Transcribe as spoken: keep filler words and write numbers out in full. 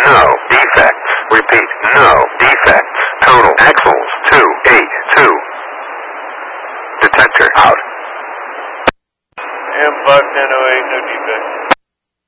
no defects. Repeat, no defects. Total axles, two eight two. Detector out. M five ten oh eight, no defects.